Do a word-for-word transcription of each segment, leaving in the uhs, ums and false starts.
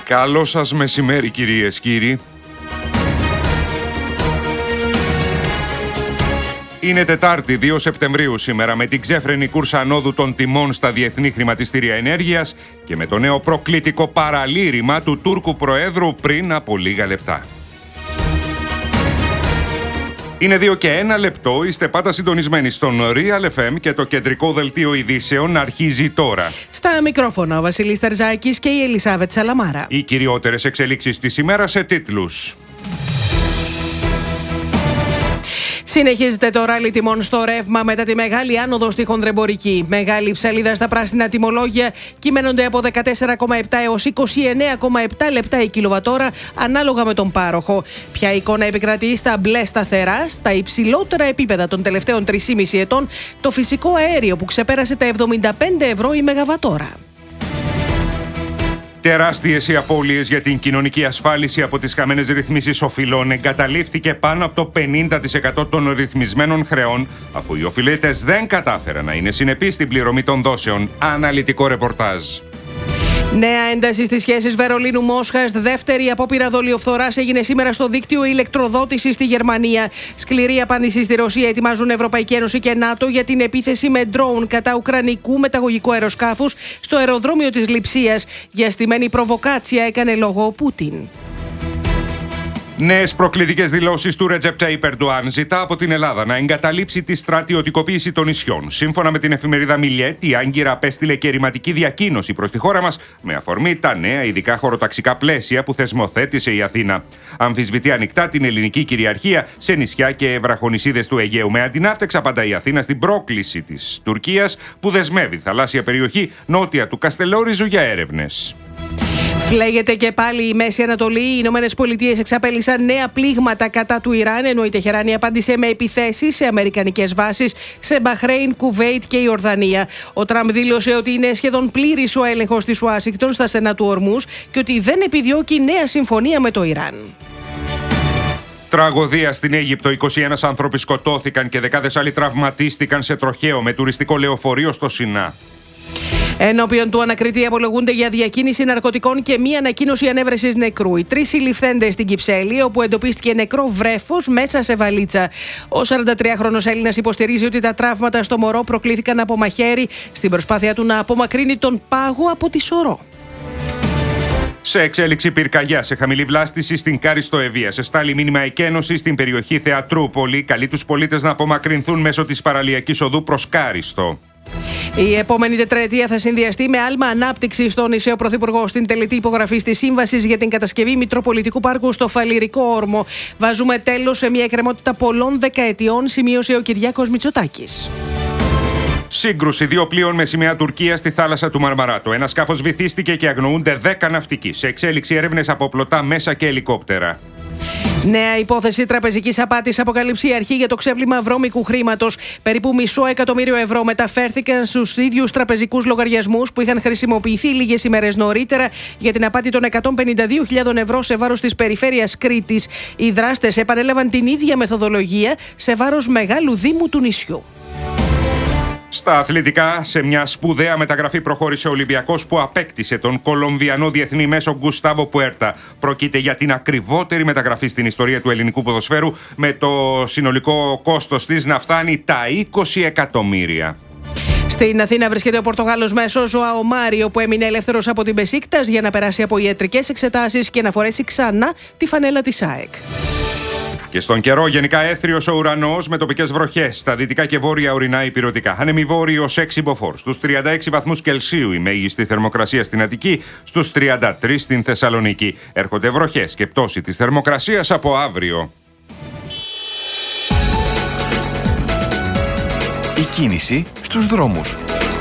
Καλό σας μεσημέρι, κυρίες, κύριοι. Είναι Τετάρτη, δύο Σεπτεμβρίου σήμερα, με την ξέφρενη κούρσα ανόδου των τιμών στα διεθνή χρηματιστήρια ενέργειας και με το νέο προκλητικό παραλήρημα του Τούρκου Προέδρου πριν από λίγα λεπτά. Είναι δύο και ένα λεπτό, είστε πάντα συντονισμένοι στον Real εφ εμ και το κεντρικό δελτίο ειδήσεων αρχίζει τώρα. Στα μικρόφωνα ο Βασίλης Τερζάκης και η Ελισάβετ Σαλαμάρα. Οι κυριότερες εξελίξεις της ημέρας σε τίτλους. Συνεχίζεται το ράλι τιμών στο ρεύμα μετά τη μεγάλη άνοδο στη χονδρεμπορική. Μεγάλη ψαλίδα στα πράσινα τιμολόγια κυμαίνονται από δεκατέσσερα κόμμα επτά έως είκοσι εννέα κόμμα επτά λεπτά η κιλοβατόρα ανάλογα με τον πάροχο. Ποια εικόνα επικρατεί στα μπλε σταθερά, στα υψηλότερα επίπεδα των τελευταίων τρία κόμμα πέντε ετών, το φυσικό αέριο που ξεπέρασε τα εβδομήντα πέντε ευρώ η μεγαβατόρα. Τεράστιες οι απώλειες για την κοινωνική ασφάλιση από τις χαμένες ρυθμίσεις οφειλών. Εγκαταλείφθηκε πάνω από το πενήντα τοις εκατό των ρυθμισμένων χρεών, αφού οι οφειλέτες δεν κατάφεραν να είναι συνεπείς στην πληρωμή των δόσεων. Αναλυτικό ρεπορτάζ. Νέα ένταση στις σχέσεις Βερολίνου-Μόσχας. Δεύτερη απόπειρα δολιοφθοράς έγινε σήμερα στο δίκτυο ηλεκτροδότησης στη Γερμανία. Σκληρή απάντηση στη Ρωσία ετοιμάζουν Ευρωπαϊκή Ένωση και ΝΑΤΟ για την επίθεση με ντρόουν κατά ουκρανικού μεταγωγικού αεροσκάφους στο αεροδρόμιο της Λειψίας. Για στημένη προβοκάτσια έκανε λόγο ο Πούτιν. Νέες προκλητικές δηλώσεις του Ρετζέπ Ταϊπ Ερντοάν ζητά από την Ελλάδα να εγκαταλείψει τη στρατιωτικοποίηση των νησιών. Σύμφωνα με την εφημερίδα Μιλιέτ, η Άγκυρα απέστειλε και ρηματική διακοίνωση προς τη χώρα μας με αφορμή τα νέα ειδικά χωροταξικά πλαίσια που θεσμοθέτησε η Αθήνα. Αμφισβητεί ανοιχτά την ελληνική κυριαρχία σε νησιά και βραχονησίδες του Αιγαίου. Με αντιναύτεξ απαντά η Αθήνα στην πρόκληση της Τουρκίας που δεσμεύει θαλάσσια περιοχή νότια του Καστελόριζου για έρευνες. Φλέγεται και πάλι η Μέση Ανατολή. Οι Ηνωμένες Πολιτείες εξαπέλυσαν νέα πλήγματα κατά του Ιράν, ενώ η Τεχεράνη απάντησε με επιθέσεις σε αμερικανικές βάσεις σε Μπαχρέιν, Κουβέιτ και Ιορδανία. Ο Τραμπ δήλωσε ότι είναι σχεδόν πλήρης ο έλεγχος της Ουάσιγκτον στα στενά του Ορμούς και ότι δεν επιδιώκει νέα συμφωνία με το Ιράν. Τραγωδία στην Αίγυπτο. είκοσι ένα άνθρωποι σκοτώθηκαν και δεκάδες άλλοι τραυματίστηκαν σε τροχαίο με τουριστικό λεωφορείο στο Σινά. Ενώπιον του ανακριτή απολογούνται για διακίνηση ναρκωτικών και μία ανακοίνωση ανέβρεσης νεκρού. Οι τρεις συλληφθέντες στην Κυψέλη, όπου εντοπίστηκε νεκρό βρέφος μέσα σε βαλίτσα. Ο σαραντατριάχρονος Έλληνας υποστηρίζει ότι τα τραύματα στο μωρό προκλήθηκαν από μαχαίρι στην προσπάθεια του να απομακρύνει τον πάγο από τη σωρό. Σε εξέλιξη πυρκαγιά σε χαμηλή βλάστηση στην Κάριστο Ευεία. Σε στάλει μήνυμα εκένωση στην περιοχή Θεατρούπολη. Καλεί τους πολίτες να απομακρυνθούν μέσω της παραλιακής οδού προς Κάριστο. Η επόμενη τετραετία θα συνδυαστεί με άλμα ανάπτυξη στον νησαίο Πρωθυπουργό στην τελετή υπογραφή τη σύμβαση για την κατασκευή Μητροπολιτικού Πάρκου στο Φαλιρικό Όρμο. Βάζουμε τέλος σε μια εκκρεμότητα πολλών δεκαετιών, σημείωσε ο Κυριάκος Μητσοτάκης. Σύγκρουση δύο πλοίων με σημαία Τουρκία στη θάλασσα του Μαρμαράτο. Ένα σκάφος βυθίστηκε και αγνοούνται δέκα ναυτικοί. Σε εξέλιξη έρευνες από πλωτά μέσα και ελικόπτερα. Νέα υπόθεση τραπεζικής απάτης αποκαλύψει η αρχή για το ξέπλυμα βρώμικου χρήματος. Περίπου μισό εκατομμύριο ευρώ μεταφέρθηκαν στους ίδιους τραπεζικούς λογαριασμούς που είχαν χρησιμοποιηθεί λίγες ημέρες νωρίτερα για την απάτη των εκατόν πενήντα δύο χιλιάδες ευρώ σε βάρος της περιφέρειας Κρήτης. Οι δράστες επανέλαβαν την ίδια μεθοδολογία σε βάρος μεγάλου δήμου του νησιού. Στα αθλητικά, σε μια σπουδαία μεταγραφή προχώρησε ο Ολυμπιακός που απέκτησε τον Κολομβιανό διεθνή μέσο Γκουστάβο Πουέρτα. Πρόκειται για την ακριβότερη μεταγραφή στην ιστορία του ελληνικού ποδοσφαίρου, με το συνολικό κόστος της να φτάνει τα είκοσι εκατομμύρια. Στην Αθήνα βρίσκεται ο Πορτογάλος μέσος Ζωάο Μάριο, που έμεινε ελεύθερος από την Μπεσίκτας για να περάσει από ιατρικές εξετάσεις και να φορέσει ξανά τη φανέλα της ΑΕΚ. Και στον καιρό, γενικά έθριος ο ουρανός με τοπικές βροχές στα δυτικά και βόρεια ορεινά υπηρετικά. Άνεμοι βόρειος έξι μποφόρ. Στους τριάντα έξι βαθμούς Κελσίου η μέγιστη θερμοκρασία στην Αττική, στους τριάντα τρεις στην Θεσσαλονίκη. Έρχονται βροχές και πτώση της θερμοκρασίας από αύριο. Η κίνηση στους δρόμους.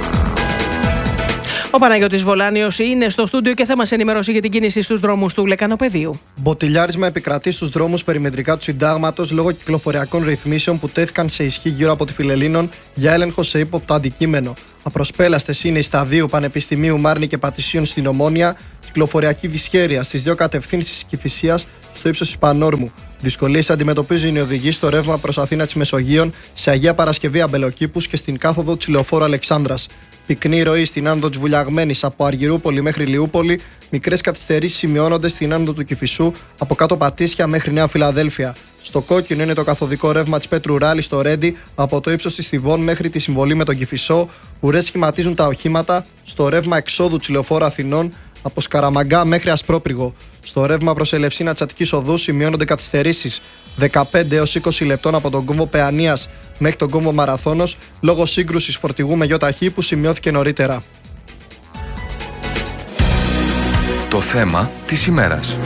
Ο Παναγιώτης Βολάνιος είναι στο στούντιο και θα μας ενημερώσει για την κίνηση στους δρόμους του Λεκανοπεδίου. Μποτιλιάρισμα επικρατεί στους δρόμους περιμετρικά του Συντάγματος λόγω κυκλοφοριακών ρυθμίσεων που τέθηκαν σε ισχύ γύρω από τη Φιλελλήνων για έλεγχο σε ύποπτο αντικείμενο. Απροσπέλαστες είναι οι σταδίου Πανεπιστημίου Μάρνη και Πατησίων στην Ομόνια, κυκλοφοριακή δυσχέρεια στις δύο κατευθύνσεις της Κηφισίας στο ύψος της Πανόρμου. Δυσκολίες αντιμετωπίζουν οι οδηγοί στο ρεύμα προς Αθήνα της Μεσογείων, σε Αγία Παρασκευή Αμπελοκήπους και στην κάθοδο της Λεωφόρου Αλεξάνδρας. Πυκνή ροή στην άνοδο της Βουλιαγμένης από Αργυρούπολη μέχρι Λιούπολη. Μικρές καθυστερήσεις σημειώνονται στην άνοδο του Κηφισού από κάτω Πατήσια μέχρι Νέα Φιλαδέλφια. Στο κόκκινο είναι το καθοδικό ρεύμα της Πέτρου Ράλη στο Ρέντι από το ύψος της Θηβών μέχρι τη συμβολή με τον Κηφισό. Ουρές σχηματίζουν τα οχήματα στο ρεύμα εξόδου της Λεωφόρου Αθηνών από Σκαραμαγκά μέχρι Ασπρόπριγο. Στο ρεύμα προς Ελευσίνα Τσατικής Οδού σημειώνονται καθυστερήσεις δεκαπέντε έως είκοσι λεπτών από τον κόμβο Παιανίας μέχρι τον κόμβο Μαραθώνος λόγω σύγκρουσης φορτηγού με γιοταχή που σημειώθηκε νωρίτερα. Το θέμα της ημέρας.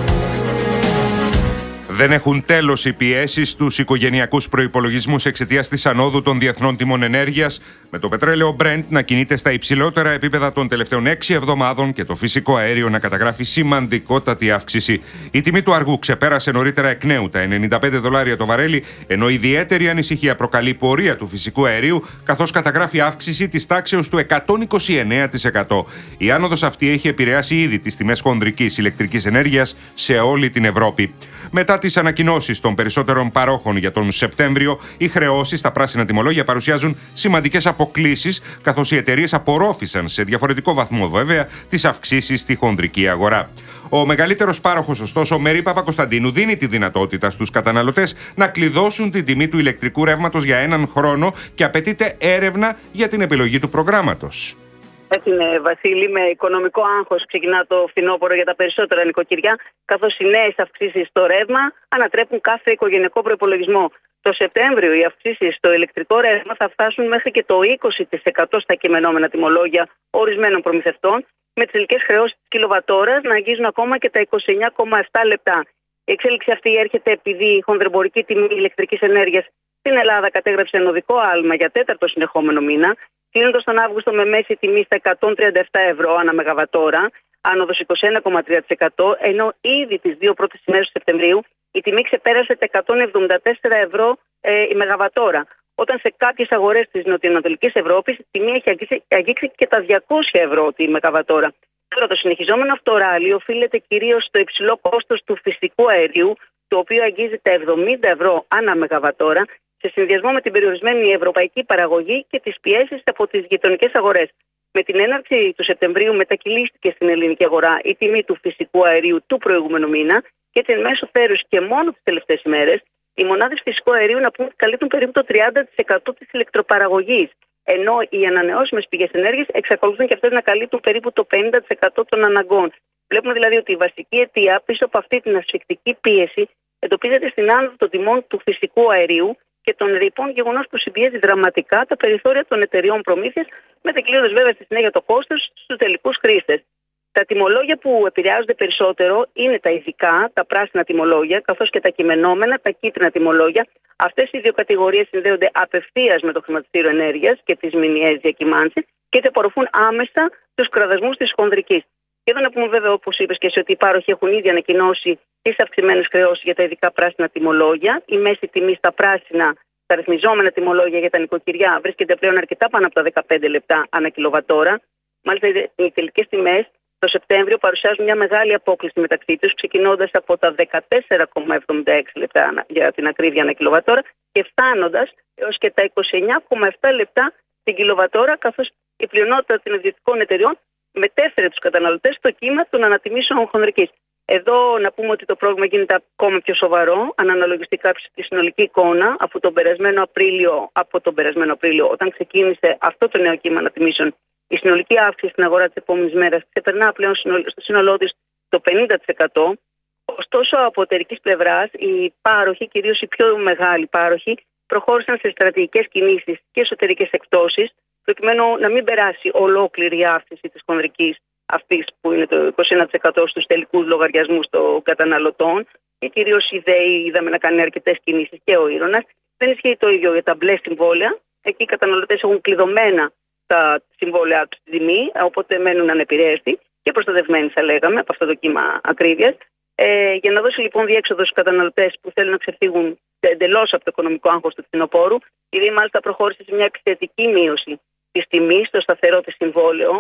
Δεν έχουν τέλος οι πιέσεις στους οικογενειακούς προϋπολογισμούς εξαιτίας της ανόδου των διεθνών τιμών ενέργειας, με το πετρέλαιο Brent να κινείται στα υψηλότερα επίπεδα των τελευταίων έξι εβδομάδων και το φυσικό αέριο να καταγράφει σημαντικότατη αύξηση. Η τιμή του αργού ξεπέρασε νωρίτερα εκ νέου τα ενενήντα πέντε δολάρια το βαρέλι, ενώ ιδιαίτερη ανησυχία προκαλεί πορεία του φυσικού αερίου, καθώς καταγράφει αύξηση της τάξεως του εκατόν είκοσι εννέα τοις εκατό. Η άνοδος αυτή έχει επηρεάσει ήδη τις τιμές χονδρικής ηλεκτρικής ενέργειας σε όλη την Ευρώπη. Μετά τις ανακοινώσεις των περισσότερων παρόχων για τον Σεπτέμβριο, οι χρεώσεις στα πράσινα τιμολόγια παρουσιάζουν σημαντικές αποκλίσεις, καθώς οι εταιρείες απορρόφησαν σε διαφορετικό βαθμό βέβαια τις αυξήσεις στη χονδρική αγορά. Ο μεγαλύτερος πάροχος, ωστόσο, Μέρη Παπακοσταντίνου, δίνει τη δυνατότητα στους καταναλωτές να κλειδώσουν την τιμή του ηλεκτρικού ρεύματος για έναν χρόνο και απαιτείται έρευνα για την επιλογή του προγράμματος. Έτσι είναι, Βασίλη, με οικονομικό άγχος ξεκινά το φθινόπωρο για τα περισσότερα νοικοκυριά, καθώς οι νέες αυξήσεις στο ρεύμα ανατρέπουν κάθε οικογενειακό προϋπολογισμό. Το Σεπτέμβριο οι αυξήσεις στο ηλεκτρικό ρεύμα θα φτάσουν μέχρι και το είκοσι τοις εκατό στα κειμενόμενα τιμολόγια ορισμένων προμηθευτών, με τις τελικές χρεώσεις της κιλοβατόρας να αγγίζουν ακόμα και τα είκοσι εννέα κόμμα επτά λεπτά. Η εξέλιξη αυτή έρχεται επειδή η χονδρεμπορική τιμή ηλεκτρικής ενέργειας στην Ελλάδα κατέγραψε ενωδικό άλμα για τέταρτο συνεχόμενο μήνα, κλείνοντας τον Αύγουστο με μέση τιμή στα εκατόν τριάντα επτά ευρώ ανά μεγαβατόρα, άνοδος είκοσι ένα κόμμα τρία τοις εκατό, ενώ ήδη τις δύο πρώτες ημέρες του Σεπτεμβρίου η τιμή ξεπέρασε τα εκατόν εβδομήντα τέσσερα ευρώ ε, η μεγαβατόρα, όταν σε κάποιες αγορές της νοτιοανατολικής Ευρώπης η τιμή έχει αγγίξει, αγγίξει και τα διακόσια ευρώ τη μεγαβατόρα. Τώρα το συνεχιζόμενο αυτό ράλι οφείλεται κυρίως στο υψηλό κόστος του φυσικού αερίου, το οποίο αγγίζει τα εβδομήντα ευρώ ανά μεγαβατόρα, σε συνδυασμό με την περιορισμένη ευρωπαϊκή παραγωγή και τις πιέσεις από τις γειτονικές αγορές. Με την έναρξη του Σεπτεμβρίου μετακυλίστηκε στην ελληνική αγορά η τιμή του φυσικού αερίου του προηγούμενου μήνα και έτσι εν μέσω θέρους και μόνο τις τελευταίες ημέρες οι μονάδες φυσικού αερίου να πούμε καλύπτουν περίπου το τριάντα τοις εκατό της ηλεκτροπαραγωγής, ενώ οι ανανεώσιμες πηγές ενέργειας εξακολουθούν και αυτές να καλύπτουν περίπου το πενήντα τοις εκατό των αναγκών. Βλέπουμε δηλαδή ότι η βασική αιτία πίσω από αυτή την ασφυκτική πίεση εντοπίζεται στην άνοδο των τιμών του φυσικού αερίου και των ρήπων, γεγονός που συμπιέζει δραματικά τα περιθώρια των εταιριών προμήθειας, μετακυλίοντας βέβαια στη συνέχεια το κόστος στους τελικούς χρήστες. Τα τιμολόγια που επηρεάζονται περισσότερο είναι τα ειδικά, τα πράσινα τιμολόγια, καθώς και τα κειμενόμενα, τα κίτρινα τιμολόγια. Αυτές οι δύο κατηγορίες συνδέονται απευθείας με το χρηματιστήριο ενέργειας και τις μηνιαίες διακυμάνσεις και έτσι απορροφούν άμεσα τους κραδασμούς της χονδρικής. Και εδώ να πούμε βέβαια, όπως είπες και εσύ, ότι οι πάροχοι έχουν ήδη ανακοινώσει τις αυξημένες χρεώσεις για τα ειδικά πράσινα τιμολόγια. Η μέση τιμή στα πράσινα, τα ρυθμιζόμενα τιμολόγια για τα νοικοκυριά βρίσκεται πλέον αρκετά πάνω από τα δεκαπέντε λεπτά ανά κιλοβατόρα. Μάλιστα, οι τελικές τιμές το Σεπτέμβριο παρουσιάζουν μια μεγάλη απόκλιση μεταξύ τους, ξεκινώντας από τα δεκατέσσερα κόμμα εβδομήντα έξι λεπτά για την ακρίβεια ανά κιλοβατόρα και φτάνοντας έως και τα είκοσι εννέα κόμμα επτά λεπτά την κιλοβατόρα, καθώς η πλειονότητα των ιδιωτικών εταιριών μετέφερε τους καταναλωτές στο κύμα των ανατιμήσεων χονδρικής. Εδώ να πούμε ότι το πρόβλημα γίνεται ακόμα πιο σοβαρό, αν αναλογιστεί κάποιος τη συνολική εικόνα, αφού τον περασμένο Απρίλιο, από τον περασμένο Απρίλιο, όταν ξεκίνησε αυτό το νέο κύμα ανατιμήσεων, η συνολική αύξηση στην αγορά της επόμενης μέρας ξεπερνά πλέον στο σύνολό της το πενήντα τοις εκατό. Ωστόσο, από εταιρικής πλευράς, οι πάροχοι, κυρίως οι πιο μεγάλοι πάροχοι, προχώρησαν σε στρατηγικές κινήσεις και εσωτερικές εκπτώσεις, προκειμένου να μην περάσει ολόκληρη η αύξηση της χονδρικής αυτής που είναι το είκοσι ένα τοις εκατό στους τελικούς λογαριασμούς των καταναλωτών, και κυρίως η ΔΕΗ είδαμε να κάνει αρκετές κινήσεις και ο Ήρωνας. Δεν ισχύει το ίδιο για τα μπλε συμβόλαια. Εκεί οι καταναλωτές έχουν κλειδωμένα τα συμβόλαια του στη τιμή, οπότε μένουν ανεπηρέαστοι και προστατευμένοι, θα λέγαμε, από αυτό το κύμα ακρίβειας. Ε, για να δώσει λοιπόν διέξοδο στους καταναλωτές που θέλουν να ξεφύγουν εντελώς από το οικονομικό άγχος του φθινοπόρου, η ΔΕΗ μάλιστα προχώρησε σε μια επιθετική μείωση της τιμής στο σταθερό της συμβόλαιο,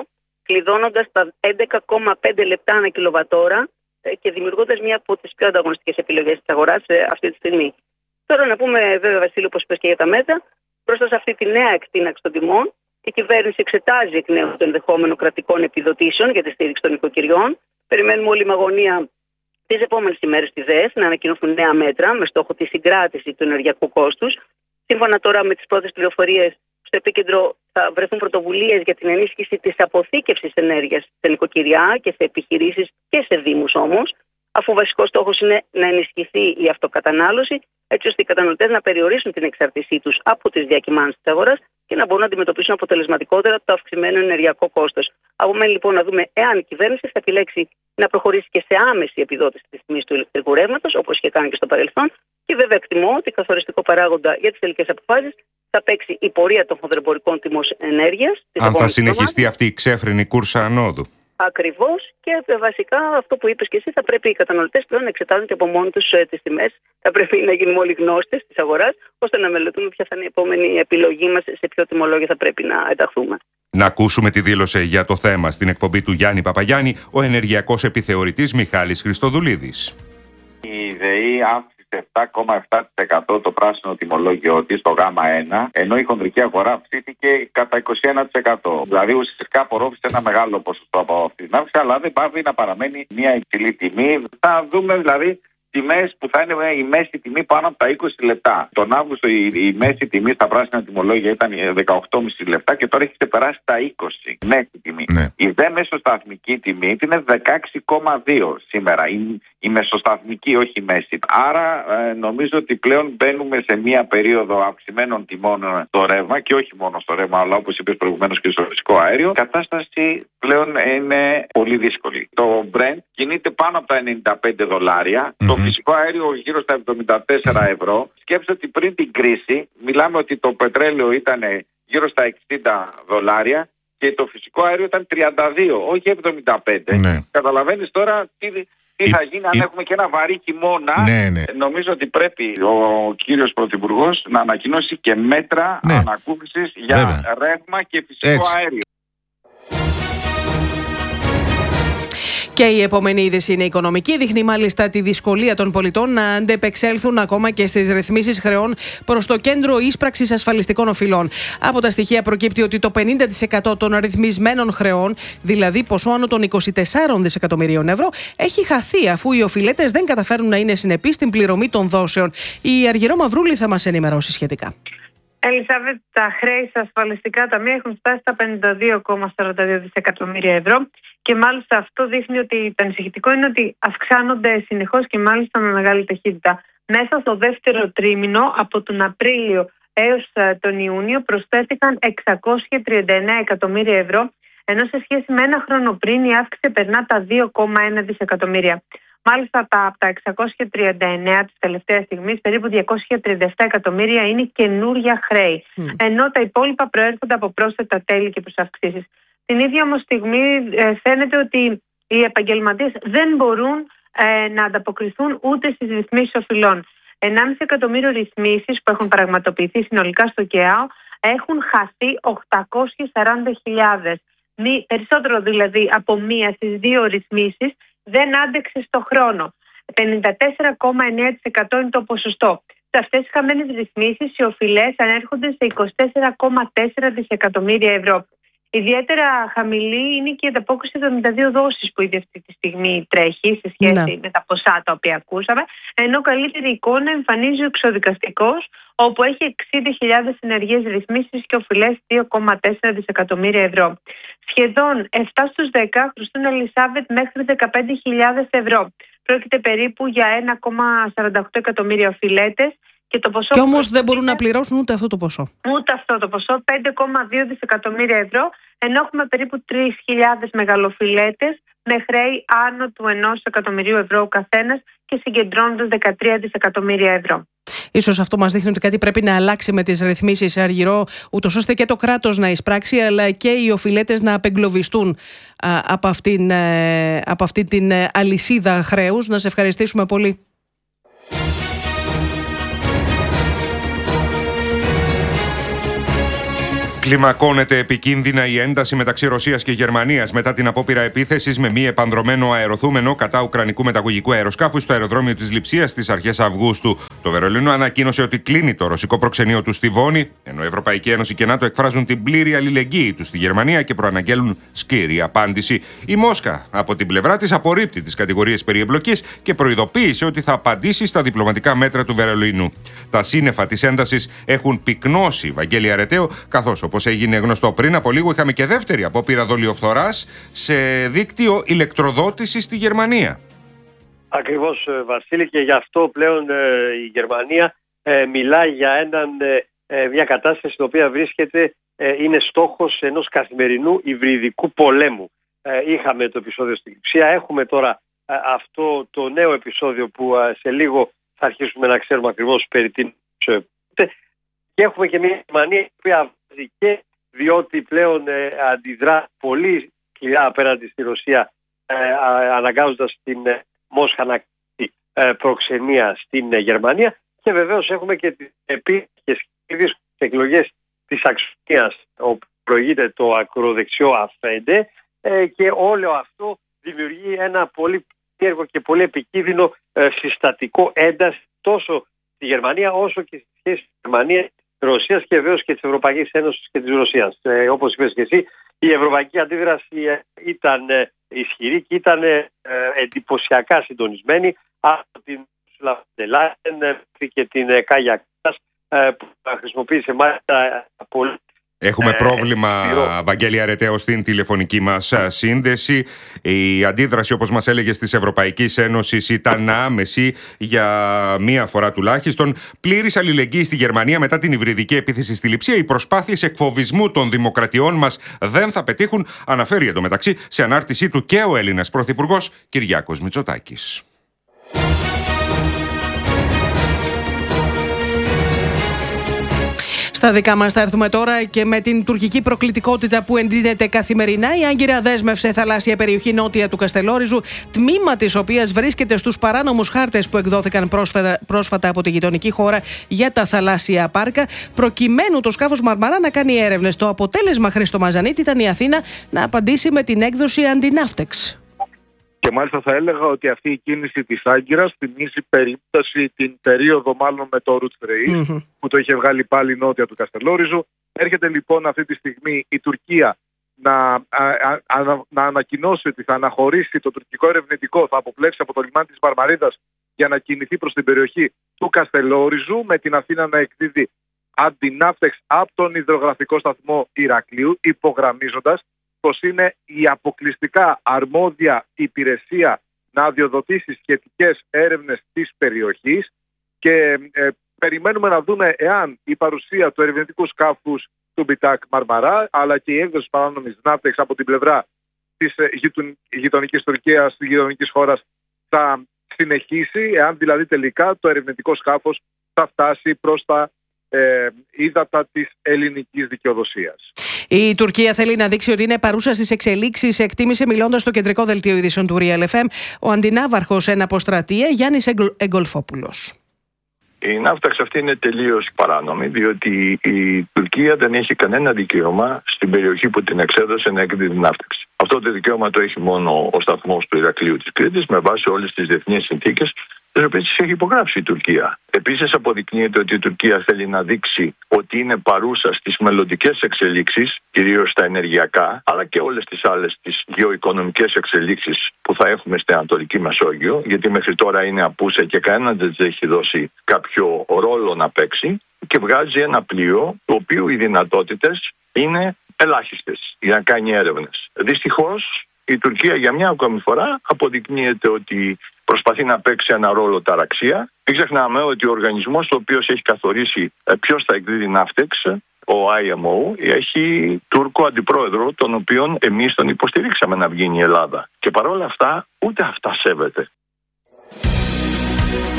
κλειδώνοντας τα έντεκα κόμμα πέντε λεπτά ανά κιλοβατόρα και δημιουργώντας μια από τις πιο ανταγωνιστικές επιλογές της αγοράς αυτή τη στιγμή. Τώρα να πούμε, βέβαια, Βασίλη, όπως είπες και για τα μέτρα, μπροστά σε αυτή τη νέα εκτείναξη των τιμών, η κυβέρνηση εξετάζει εκ νέου το ενδεχόμενο κρατικών επιδοτήσεων για τη στήριξη των νοικοκυριών. Περιμένουμε όλη με αγωνία τις επόμενες ημέρες τη ΔΕΣ να ανακοινωθούν νέα μέτρα με στόχο τη συγκράτηση του ενεργειακού κόστους. Σύμφωνα τώρα με τις πρώτες πληροφορίες, στο επίκεντρο θα βρεθούν πρωτοβουλίες για την ενίσχυση της αποθήκευσης ενέργειας σε νοικοκυριά και σε επιχειρήσεις και σε δήμους όμως, αφού βασικός στόχος είναι να ενισχυθεί η αυτοκατανάλωση, έτσι ώστε οι καταναλωτές να περιορίσουν την εξάρτησή τους από τις διακυμάνσεις της αγοράς και να μπορούν να αντιμετωπίσουν αποτελεσματικότερα το αυξημένο ενεργειακό κόστος. Απομένει λοιπόν να δούμε εάν η κυβέρνηση θα επιλέξει να προχωρήσει και σε άμεση επιδότηση της τιμής του ηλεκτρικού ρεύματος, όπως είχε κάνει και στο παρελθόν. Και βέβαια εκτιμώ ότι καθοριστικό παράγοντα για τις τελικές αποφάσεις θα παίξει η πορεία των χονδρεμπορικών τιμών ενέργειας. Αν θα συνεχιστεί αυτή η ξέφρενη κούρσα ανόδου. Ακριβώς, και βασικά αυτό που είπες και εσύ, θα πρέπει οι καταναλωτές πλέον να εξετάζουν και από μόνοι τους ε, τις τιμές. Θα πρέπει να γίνουμε όλοι γνώστες της αγοράς, ώστε να μελετούμε ποια θα είναι η επόμενη επιλογή μας, σε ποιο τιμολόγιο θα πρέπει να ενταχθούμε. Να ακούσουμε τι δήλωσε για το θέμα στην εκπομπή του Γιάννη Παπαγιάννη ο ενεργειακός επιθεωρητής Μιχάλης Χριστοδουλίδης. Η ΔΕΗ αύξησε επτά κόμμα επτά τοις εκατό το πράσινο τιμολόγιο της στο Γ ένα, ενώ η χονδρική αγορά αυξήθηκε κατά είκοσι ένα τοις εκατό. Δηλαδή ουσιαστικά απορρόφησε ένα μεγάλο ποσοστό από αυτή την αύξηση, αλλά δεν πάβει να παραμένει μια υψηλή τιμή. Θα δούμε δηλαδή τιμές που θα είναι η μέση τιμή πάνω από τα είκοσι λεπτά. Τον Αύγουστο η, η μέση τιμή στα πράσινα τιμολόγια ήταν δεκαοκτώ κόμμα πέντε λεπτά και τώρα έχει ξεπεράσει τα είκοσι μέση τιμή. Ναι. Η δε μεσοσταθμική τιμή είναι δεκαέξι κόμμα δύο σήμερα. Η, η μεσοσταθμική, όχι η μέση. Άρα ε, νομίζω ότι πλέον μπαίνουμε σε μια περίοδο αυξημένων τιμών στο ρεύμα και όχι μόνο στο ρεύμα, αλλά όπως είπες προηγουμένως και στο φυσικό αέριο. Η κατάσταση πλέον είναι πολύ δύσκολη. Το Brent κινείται πάνω από τα ενενήντα πέντε δολάρια. Mm-hmm. Το φυσικό αέριο γύρω στα εβδομήντα τέσσερα ευρώ. Σκέψτε ότι πριν την κρίση μιλάμε ότι το πετρέλαιο ήταν γύρω στα εξήντα δολάρια και το φυσικό αέριο ήταν τριάντα δύο, όχι εβδομήντα πέντε. Ναι. Καταλαβαίνεις τώρα τι, τι θα γίνει αν έχουμε και ένα βαρύ χειμώνα. Ναι, ναι. Νομίζω ότι πρέπει ο κύριος Πρωθυπουργός να ανακοινώσει και μέτρα ναι. ανακούφισης για Βέβαια. ρεύμα και φυσικό Έτσι. αέριο. Και η επόμενη είδηση είναι οικονομική. Δείχνει μάλιστα τη δυσκολία των πολιτών να αντεπεξέλθουν ακόμα και στις ρυθμίσεις χρεών προς το Κέντρο Ίσπραξης Ασφαλιστικών Οφειλών. Από τα στοιχεία προκύπτει ότι το πενήντα τοις εκατό των αριθμισμένων χρεών, δηλαδή ποσό άνω των είκοσι τεσσάρων δισεκατομμυρίων ευρώ, έχει χαθεί αφού οι οφειλέτες δεν καταφέρουν να είναι συνεπείς στην πληρωμή των δόσεων. Η Αργυρό Μαυρούλη θα μας ενημερώσει σχετικά. Ελισάβετ, τα χρέη στα ασφαλιστικά ταμεία έχουν φτάσει στα πενήντα δύο κόμμα σαράντα δύο δισεκατομμύρια ευρώ και μάλιστα αυτό δείχνει ότι το ανησυχητικό είναι ότι αυξάνονται συνεχώς και μάλιστα με μεγάλη ταχύτητα. Μέσα στο δεύτερο τρίμηνο, από τον Απρίλιο έως τον Ιούνιο, προσθέθηκαν εξακόσια τριάντα εννέα εκατομμύρια ευρώ, ενώ σε σχέση με ένα χρόνο πριν η αύξηση περνά τα δύο κόμμα ένα δισεκατομμύρια. Μάλιστα, τα, από τα εξακόσια τριάντα εννέα της τελευταίας στιγμής, περίπου διακόσια τριάντα επτά εκατομμύρια είναι καινούρια χρέη, mm. ενώ τα υπόλοιπα προέρχονται από πρόσθετα τέλη και προσαυξήσεις. Την ίδια όμως στιγμή ε, φαίνεται ότι οι επαγγελματίες δεν μπορούν ε, να ανταποκριθούν ούτε στις ρυθμίσεις οφειλών. ενάμιση εκατομμύριο ρυθμίσεις που έχουν πραγματοποιηθεί συνολικά στο ΚΕΑΟ έχουν χαθεί οκτακόσιες σαράντα χιλιάδες. Περισσότερο δηλαδή από μία στις δύο ρυθμίσεις δεν άντεξε στο χρόνο. πενήντα τέσσερα κόμμα εννέα τοις εκατό είναι το ποσοστό. Σε αυτές τις χαμένες ρυθμίσεις οι οφειλές ανέρχονται σε είκοσι τέσσερα κόμμα τέσσερα δισεκατομμύρια ευρώ. Ιδιαίτερα χαμηλή είναι και η ανταπόκριση εβδομήντα δύο δόσεις που ήδη αυτή τη στιγμή τρέχει σε σχέση ναι. με τα ποσά τα οποία ακούσαμε, ενώ καλύτερη εικόνα εμφανίζει ο εξωδικαστικός, όπου έχει εξήντα χιλιάδες ενεργές ρυθμίσεις και οφειλές δύο κόμμα τέσσερα δισεκατομμύρια ευρώ. Σχεδόν επτά στους δέκα χρωστούν, Ελισάβετ, μέχρι δεκαπέντε χιλιάδες ευρώ. Πρόκειται περίπου για ένα κόμμα σαράντα οκτώ εκατομμύρια οφειλέτες. Και, το ποσό και όμως δεν μπορούν να πληρώσουν ούτε αυτό το ποσό. Ούτε αυτό το ποσό, πέντε κόμμα δύο δισεκατομμύρια ευρώ, ενώ έχουμε περίπου τρεις χιλιάδες μεγαλοφιλέτες με χρέη άνω του ενός εκατομμυρίου ευρώ ο καθένας και συγκεντρώνοντας δεκατρία δισεκατομμύρια ευρώ. Ίσως αυτό μας δείχνει ότι κάτι πρέπει να αλλάξει με τις ρυθμίσεις, Αργυρό, ούτως ώστε και το κράτος να εισπράξει, αλλά και οι οφειλέτες να απεγκλωβιστούν α, από, αυτήν, ε, από αυτή την αλυσίδα χρέους. Να σε ευχαριστήσουμε πολύ. Κλιμακώνεται επικίνδυνα η ένταση μεταξύ Ρωσίας και Γερμανίας μετά την απόπειρα επίθεσης με μη επανδρωμένο αεροθούμενο κατά ουκρανικού μεταγωγικού αεροσκάφου στο αεροδρόμιο της Λειψίας στις αρχές Αυγούστου. Το Βερολίνο ανακοίνωσε ότι κλείνει το ρωσικό προξενείο του στη Βόνη, ενώ η Ευρωπαϊκή Ένωση και ΝΑΤΟ εκφράζουν την πλήρη αλληλεγγύη τους στη Γερμανία και προαναγγέλουν σκληρή απάντηση. Η Μόσχα, από την πλευρά της, απορρίπτει τις κατηγορίες περί εμπλοκής και προειδοποίησε ότι θα απαντήσει στα διπλωματικά μέτρα του Βερολίνου. Τα σύννεφα της έντασης έχουν πυκνώσει, Βαγγέλη Αρεταίο, καθώς, όπως έγινε γνωστό πριν από λίγο, είχαμε και δεύτερη απόπειρα δολιοφθοράς σε δίκτυο ηλεκτροδότησης στη Γερμανία. Ακριβώς, Βασίλη, και γι' αυτό πλέον ε, η Γερμανία ε, μιλάει για έναν, ε, μια κατάσταση στην οποία βρίσκεται, ε, είναι στόχος ενός καθημερινού υβριδικού πολέμου. Ε, είχαμε το επεισόδιο στην Λειψία, έχουμε τώρα ε, αυτό το νέο επεισόδιο που ε, σε λίγο θα αρχίσουμε να ξέρουμε ακριβώς περί τίνος ε, και έχουμε και μια Γερμανία η οποία και διότι πλέον ε, αντιδρά πολύ σκληρά απέναντι στη Ρωσία, ε, αναγκάζοντας την ε, Μόσχα να κάνει ε, προξενία στην ε, Γερμανία, και βεβαίως έχουμε και τις επίκαιρες εκλογές της Αξονίας, όπου προηγείται το ακροδεξιό Αφέντε, ε, και όλο αυτό δημιουργεί ένα πολύ έργο και πολύ επικίνδυνο ε, συστατικό ένταση τόσο στη Γερμανία όσο και στη σχέση της Γερμανίας, Ρωσίας και βεβαίως και της Ευρωπαϊκής Ένωσης και της Ρωσίας. Ε, όπως είπες και εσύ, η ευρωπαϊκή αντίδραση ε, ήταν ε, ισχυρή και ήταν ε, εντυπωσιακά συντονισμένη από την Σλαβντελάιν και την ε, Κάγια Κάλλας, ε, που χρησιμοποίησε μάλιστα πολύ. Έχουμε πρόβλημα, ε, Βαγγέλη Αρεταίο, στην τηλεφωνική μας σύνδεση. Η αντίδραση, όπως μας έλεγες, της Ευρωπαϊκής Ένωσης ήταν άμεση για μία φορά τουλάχιστον. Πλήρης αλληλεγγύη στη Γερμανία μετά την υβριδική επίθεση στη Λειψία. Οι προσπάθειες εκφοβισμού των δημοκρατιών μας δεν θα πετύχουν, αναφέρει εντωμεταξύ σε ανάρτησή του και ο Έλληνας Πρωθυπουργός Κυριάκος Μητσοτάκης. Στα δικά μας θα έρθουμε τώρα και με την τουρκική προκλητικότητα που εντείνεται καθημερινά. Η Άγκυρα δέσμευσε θαλάσσια περιοχή νότια του Καστελόριζου, τμήμα της οποίας βρίσκεται στους παράνομους χάρτες που εκδόθηκαν πρόσφατα, πρόσφατα από τη γειτονική χώρα για τα θαλάσσια πάρκα, προκειμένου το σκάφος Μαρμαρά να κάνει έρευνες. Το αποτέλεσμα, Χρήστο Μαζανίτη, ήταν η Αθήνα να απαντήσει με την έκδοση αντιναύτεξ. Και μάλιστα θα έλεγα ότι αυτή η κίνηση της Άγκυρας θυμίζει περίπτωση την περίοδο μάλλον με το Ρουτ Φρεΐς, mm-hmm. που το είχε βγάλει πάλι νότια του Καστελόριζου. Έρχεται λοιπόν αυτή τη στιγμή η Τουρκία να, α, α, α, να ανακοινώσει ότι θα αναχωρήσει το τουρκικό ερευνητικό, θα αποπλέψει από το λιμάνι της Μαρμαρίδας για να κινηθεί προς την περιοχή του Καστελόριζου, με την Αθήνα να εκδίδει αντιναύτεξ από τον υδρογραφικό σταθμό Ηρακλείου, υπογραμμίζοντας πως είναι η αποκλειστικά αρμόδια υπηρεσία να αδειοδοτήσει σχετικές έρευνες της περιοχής, και ε, περιμένουμε να δούμε εάν η παρουσία του ερευνητικού σκάφους του Μπιτάκ Μαρμαρά αλλά και η έκδοση παράνομης ναύτεξ από την πλευρά της ε, γειτονικής Τουρκίας, της γειτονικής χώρας, θα συνεχίσει, εάν δηλαδή τελικά το ερευνητικό σκάφος θα φτάσει προς τα ε, ύδατα της ελληνικής δικαιοδοσίας. Η Τουρκία θέλει να δείξει ότι είναι παρούσα στις εξελίξεις, εκτίμησε μιλώντας στο κεντρικό δελτίο ειδήσεων του Real εφ εμ ο αντινάβαρχος εν αποστρατεία Γιάννης Εγκολφόπουλος. Η ναύταξ αυτή είναι τελείως παράνομη, διότι η Τουρκία δεν έχει κανένα δικαίωμα στην περιοχή που την εξέδωσε να εκδίδει ναύταξ. Αυτό το δικαίωμα το έχει μόνο ο σταθμός του Ηρακλείου της Κρήτης, με βάση όλες τις διεθνείς συνθήκες, τις οποίες έχει υπογράψει η Τουρκία. Επίσης, αποδεικνύεται ότι η Τουρκία θέλει να δείξει ότι είναι παρούσα στις μελλοντικές εξελίξεις, κυρίως στα ενεργειακά, αλλά και όλες τις άλλες τις γεωοικονομικές εξελίξεις που θα έχουμε στην Ανατολική Μεσόγειο, γιατί μέχρι τώρα είναι απούσα και κανένα δεν της έχει δώσει κάποιο ρόλο να παίξει, και βγάζει ένα πλοίο, το οποίο οι δυνατότητες είναι ελάχιστες για να κάνει έρευνες. Δυστυχώς, η Τουρκία για μια ακόμη φορά αποδεικνύεται ότι προσπαθεί να παίξει ένα ρόλο ταραξία. Μην ξεχνάμε ότι ο οργανισμός ο οποίος έχει καθορίσει ποιος θα εκδίδει ναύτεξ, ο άι εμ ο, έχει Τούρκο αντιπρόεδρο, τον οποίον εμείς τον υποστηρίξαμε να βγει η Ελλάδα. Και παρόλα αυτά, ούτε αυτά σέβεται.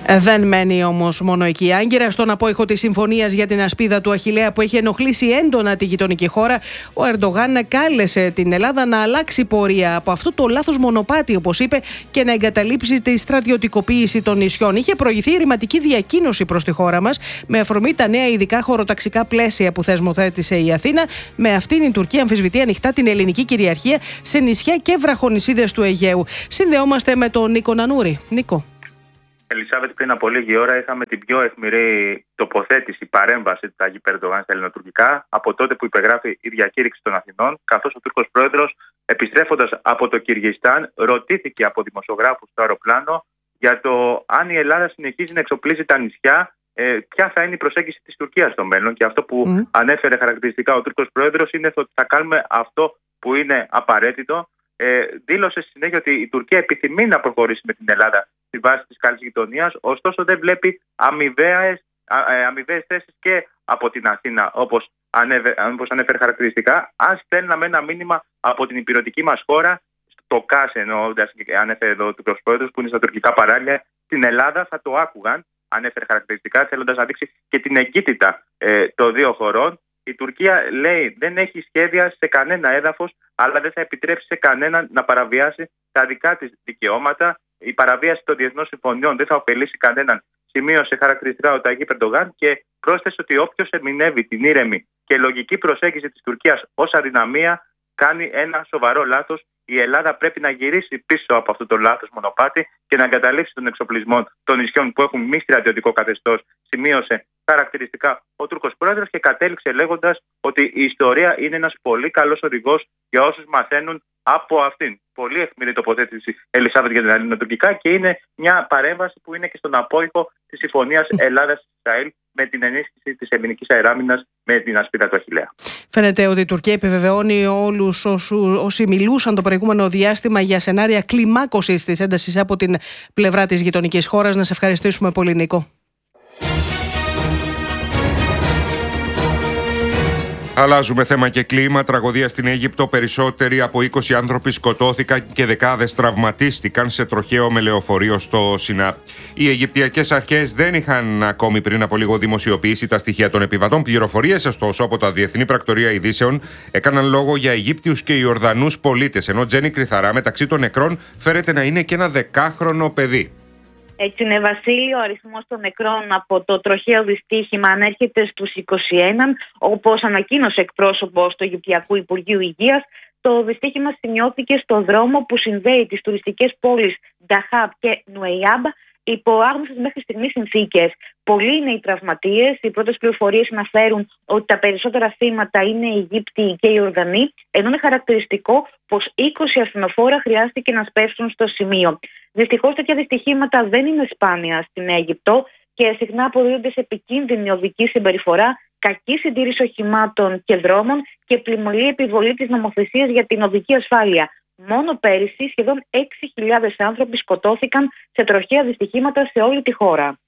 Δεν μένει όμως μόνο εκεί η Άγκυρα. Στον απόϊχο της συμφωνίας για την ασπίδα του Αχιλλέα που έχει ενοχλήσει έντονα τη γειτονική χώρα, ο Ερντογάν κάλεσε την Ελλάδα να αλλάξει πορεία από αυτό το λάθος μονοπάτι, όπως είπε, και να εγκαταλείψει τη στρατιωτικοποίηση των νησιών. Είχε προηγηθεί ρηματική διακίνηση προς τη χώρα μας με αφορμή τα νέα ειδικά χωροταξικά πλαίσια που θεσμοθέτησε η Αθήνα. Με αυτήν η Τουρκία αμφισβητεί ανοιχτά την ελληνική κυριαρχία σε νησιά και βραχονησίδες του Αιγαίου. Συνδεόμαστε με τον Νίκο Νανούρη. Νίκο. Ελισάβετ, πριν από λίγη ώρα είχαμε την πιο αιχμηρή τοποθέτηση, παρέμβαση του Ταγίπ Ερντογάν στα ελληνοτουρκικά από τότε που υπεγράφει η διακήρυξη των Αθηνών, καθώς ο Τούρκος πρόεδρος, επιστρέφοντας από το Κυργιστάν, ρωτήθηκε από δημοσιογράφους στο αεροπλάνο για το αν η Ελλάδα συνεχίζει να εξοπλίζει τα νησιά, ε, ποια θα είναι η προσέγγιση της Τουρκίας στο μέλλον. Και αυτό που mm. ανέφερε χαρακτηριστικά ο Τούρκος πρόεδρος είναι ότι θα κάνουμε αυτό που είναι απαραίτητο. Ε, δήλωσε στη συνέχεια ότι η Τουρκία επιθυμεί να προχωρήσει με την Ελλάδα στη βάση της καλής γειτονίας, ωστόσο δεν βλέπει αμοιβαίες, αμοιβαίες θέσεις και από την Αθήνα, όπως, ανέβε, όπως ανέφερε χαρακτηριστικά. Αν στέλναμε ένα μήνυμα από την υπηρετική μας χώρα, το ΚΑΣ εννοώντας, ανέφερε εδώ ο Τουρκος πρόεδρος, που είναι στα τουρκικά παράλια, στην Ελλάδα θα το άκουγαν, ανέφερε χαρακτηριστικά, θέλοντας να δείξει και την εγκύτητα ε, των δύο χωρών. Η Τουρκία, λέει, δεν έχει σχέδια σε κανένα έδαφος, αλλά δεν θα επιτρέψει σε κανέναν να παραβιάσει τα δικά της δικαιώματα. Η παραβίαση των διεθνών συμφωνιών δεν θα ωφελήσει κανέναν, σημείωσε χαρακτηριστικά ο Ταγίπ Ερντογάν, και πρόσθεσε ότι όποιος ερμηνεύει την ήρεμη και λογική προσέγγιση της Τουρκίας ως αδυναμία κάνει ένα σοβαρό λάθος. Η Ελλάδα πρέπει να γυρίσει πίσω από αυτό το λάθος μονοπάτι και να εγκαταλείψει τον εξοπλισμό των νησιών που έχουν μη στρατιωτικό καθεστώς, σημείωσε χαρακτηριστικά ο Τούρκος πρόεδρος, και κατέληξε λέγοντας ότι η ιστορία είναι ένας πολύ καλός οδηγός για όσους μαθαίνουν από αυτήν. Πολύ αιχμηρή τοποθέτηση, Ελισάβετ, για τα ελληνοτουρκικά, και είναι μια παρέμβαση που είναι και στον απόϊχο της συμφωνίας Ελλάδας-Ισραήλ με την ενίσχυση της ελληνικής αεράμινας με την ασπίδα του Αχιλλέα. Φαίνεται ότι η Τουρκία επιβεβαιώνει όλους όσοι μιλούσαν το προηγούμενο διάστημα για σενάρια κλιμάκωσης της έντασης από την πλευρά της γειτονικής χώρας. Να σε ευχαριστήσουμε πολύ, Νίκο. Αλλάζουμε θέμα και κλίμα. Τραγωδία στην Αίγυπτο. Περισσότεροι από είκοσι άνθρωποι σκοτώθηκαν και δεκάδες τραυματίστηκαν σε τροχαίο με λεωφορείο στο Σινά. Οι Αιγυπτιακές αρχές δεν είχαν ακόμη πριν από λίγο δημοσιοποιήσει τα στοιχεία των επιβατών. Πληροφορίες, ωστόσο, από τα Διεθνή Πρακτορεία Ειδήσεων έκαναν λόγο για Αιγύπτιους και Ιορδανούς πολίτες. Ενώ Τζένι Κρυθαρά, μεταξύ των νεκρών φέρεται να είναι και ένα δεκάχρονο παιδί. Έτσι είναι, Βασίλη, ο αριθμός των νεκρών από το τροχαίο δυστύχημα ανέρχεται στους είκοσι ένα, όπως ανακοίνωσε εκπρόσωπος του Αιγυπτιακού Υπουργείου Υγείας. Το δυστύχημα σημειώθηκε στο δρόμο που συνδέει τις τουριστικές πόλεις Νταχάμπ και Νουεϊάμπ υπό άγνωστες μέχρι στιγμής συνθήκες. Πολλοί είναι οι τραυματίες. Οι πρώτες πληροφορίες αναφέρουν ότι τα περισσότερα θύματα είναι οι Αιγύπτιοι και οι Ιορδανοί, ενώ είναι χαρακτηριστικό πως είκοσι ασθενοφόρα χρειάστηκε να σπεύσουν στο σημείο. Δυστυχώς, τέτοια δυστυχήματα δεν είναι σπάνια στην Αίγυπτο και συχνά αποδίδονται σε επικίνδυνη οδική συμπεριφορά, κακή συντήρηση οχημάτων και δρόμων και πλημμυρή επιβολή της νομοθεσίας για την οδική ασφάλεια. Μόνο πέρυσι σχεδόν έξι χιλιάδες άνθρωποι σκοτώθηκαν σε τροχαία δυστυχήματα σε όλη τη χώρα.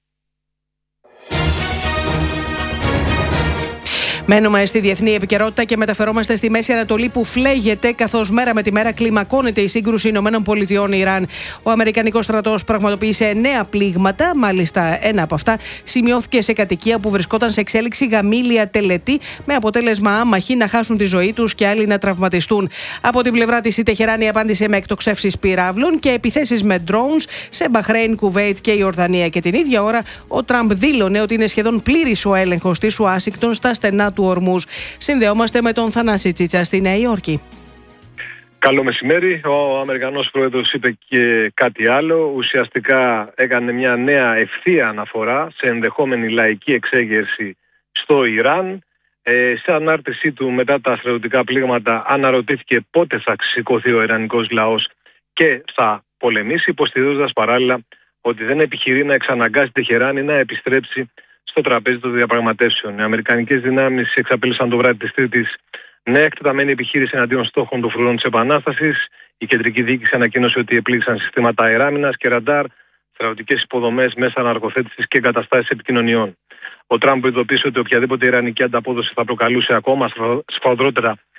Μένουμε στη διεθνή επικαιρότητα και μεταφερόμαστε στη Μέση Ανατολή που φλέγεται, καθώς μέρα με τη μέρα κλιμακώνεται η σύγκρουση Ηνωμένων Πολιτειών Ιράν. Ο Αμερικανικός στρατός πραγματοποίησε εννέα πλήγματα, μάλιστα ένα από αυτά σημειώθηκε σε κατοικία που βρισκόταν σε εξέλιξη γαμήλια τελετή, με αποτέλεσμα άμαχοι να χάσουν τη ζωή τους και άλλοι να τραυματιστούν. Από την πλευρά της, η Τεχεράνη απάντησε με εκτοξεύσεις πυράβλων και επιθέσεις με drones σε Μπαχρέιν, Κουβέιτ και Ιορδανία. Και την ίδια ώρα, ο Τραμπ δήλωνε ότι είναι σχεδόν πλήρης ο έλεγχος της Ουάσιγκτον στα στενά του Ορμούζ. Συνδεόμαστε με τον Θανάση Τσίτσα στη Νέα Υόρκη. Καλό μεσημέρι. Ο Αμερικανός πρόεδρος είπε και κάτι άλλο. Ουσιαστικά έκανε μια νέα ευθεία αναφορά σε ενδεχόμενη λαϊκή εξέγερση στο Ιράν. Ε, σε ανάρτησή του μετά τα στρατιωτικά πλήγματα αναρωτήθηκε πότε θα σηκωθεί ο ιρανικός λαός και θα πολεμήσει, υποστηρίζοντας παράλληλα ότι δεν επιχειρεί να εξαναγκάσει τη Τεχεράνη να επιστρέψει στο τραπέζι των διαπραγματεύσεων. Οι αμερικανικές δυνάμεις εξαπέλυσαν το βράδυ της Τρίτης νέα εκτεταμένη επιχείρηση εναντίον στόχων των φρουρών της Επανάστασης. Η κεντρική διοίκηση ανακοίνωσε ότι επλήγησαν συστήματα αεράμινας και ραντάρ, στρατιωτικές υποδομές, μέσα αναρχοθέτησης και εγκαταστάσεις επικοινωνιών. Ο Τραμπ ειδοποίησε ότι οποιαδήποτε ιρανική ανταπόδοση θα προκαλούσε ακόμα σφοδρότερα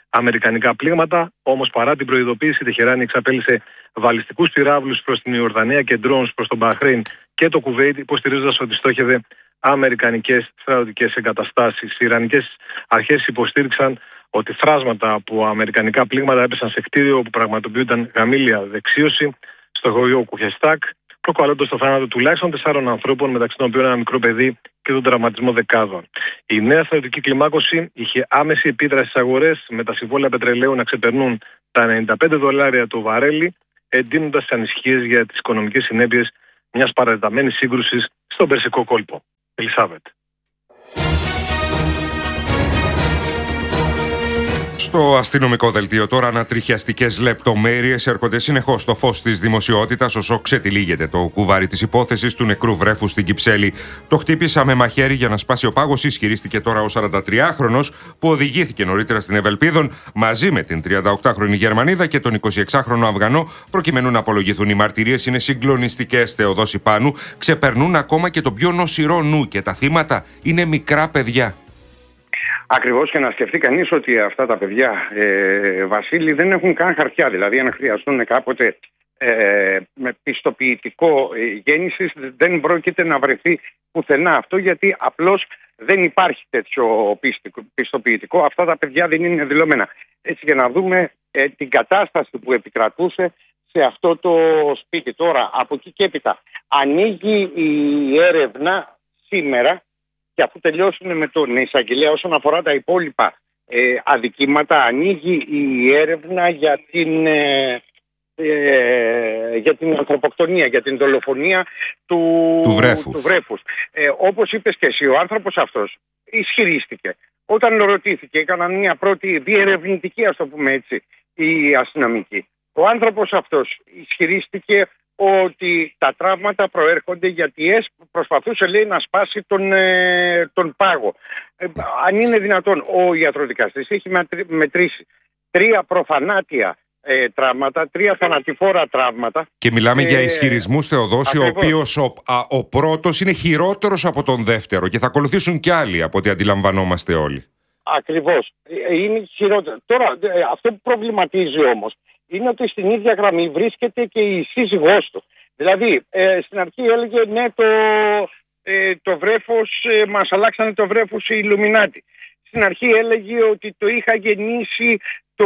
αμερικανικά πλήγματα. Όμως παρά την προειδοποίηση, η Τεχεράνη εξαπέλυσε βαλιστικούς πυράβλους προς την Ιορδανία και ντρόουνς προς τον Μπαχρέιν και το Κουβέιτ, υποστηρίζοντας ότι στόχευε αμερικανικές στρατιωτικές εγκαταστάσεις. Οι ιρανικές αρχές υποστήριξαν ότι θράσματα από αμερικανικά πλήγματα έπεσαν σε κτίριο όπου πραγματοποιούνταν γαμήλια δεξίωση στο χωριό Κουχεστάκ, προκαλώντας το θάνατο τουλάχιστον τεσσάρων ανθρώπων, μεταξύ των οποίων ένα μικρό παιδί, και τον τραυματισμό δεκάδων. Η νέα στρατιωτική κλιμάκωση είχε άμεση επίδραση στις αγορές, με τα συμβόλαια πετρελαίου να ξεπερνούν τα ενενήντα πέντε δολάρια το βαρέλι, εντείνοντας τις ανησυχίες για τις οικονομικές συνέπειες μιας παρατεταμένης σύγκρουσης στον Περσικό κόλπο. Ελισάβετ. Στο αστυνομικό δελτίο τώρα, ανατριχιαστικές λεπτομέρειες έρχονται συνεχώς στο φως της δημοσιότητας όσο ξετυλίγεται το κουβάρι της υπόθεσης του νεκρού βρέφου στην Κυψέλη. Το χτύπησα με μαχαίρι για να σπάσει ο πάγος, ισχυρίστηκε τώρα ο σαραντατριάχρονος που οδηγήθηκε νωρίτερα στην Ευελπίδων μαζί με την τριανταοκτάχρονη Γερμανίδα και τον εικοσιεξάχρονο Αφγανό, προκειμένου να απολογηθούν. Οι μαρτυρίες είναι συγκλονιστικές, Θεοδόση Πάνου, ξεπερνούν ακόμα και τον πιο νοσηρό νου και τα θύματα είναι μικρά παιδιά. Ακριβώς, και να σκεφτεί κανείς ότι αυτά τα παιδιά, ε, Βασίλη, δεν έχουν καν χαρτιά. Δηλαδή, αν χρειαστούν κάποτε ε, με πιστοποιητικό ε, γέννησης, δεν πρόκειται να βρεθεί πουθενά αυτό, γιατί απλώς δεν υπάρχει τέτοιο πιστοποιητικό. Αυτά τα παιδιά δεν είναι δηλωμένα. Έτσι, για να δούμε ε, την κατάσταση που επικρατούσε σε αυτό το σπίτι. Τώρα, από εκεί και έπειτα, ανοίγει η έρευνα σήμερα. Και αφού τελειώσουν με τον εισαγγελέα όσον αφορά τα υπόλοιπα ε, αδικήματα, ανοίγει η έρευνα για την, ε, ε, για την ανθρωποκτονία, για την δολοφονία του, του βρέφους. Του βρέφους. Ε, όπως είπες και εσύ, ο άνθρωπος αυτός ισχυρίστηκε. Όταν ρωτήθηκε, έκαναν μια πρώτη διερευνητική, ας το πούμε έτσι, η αστυνομική. Ο άνθρωπος αυτός ισχυρίστηκε ότι τα τραύματα προέρχονται γιατί προσπαθούσε, λέει, να σπάσει τον, ε, τον πάγο. Ε, αν είναι δυνατόν, ο ιατροδικαστής έχει μετρήσει τρία προφανάτια ε, τραύματα, τρία θανατηφόρα τραύματα. Και μιλάμε ε, για ισχυρισμούς, Θεοδόση, ο οποίος ο, α, ο πρώτος είναι χειρότερος από τον δεύτερο και θα ακολουθήσουν κι άλλοι, από ό,τι αντιλαμβανόμαστε όλοι. Ακριβώς. Είναι χειρότερο. Τώρα, αυτό που προβληματίζει όμως είναι ότι στην ίδια γραμμή βρίσκεται και η σύζυγός του. Δηλαδή, ε, στην αρχή έλεγε ναι, το, ε, το βρέφος, ε, μας αλλάξανε το βρέφος οι Ιλουμινάτι. Στην αρχή έλεγε ότι το είχα γεννήσει το,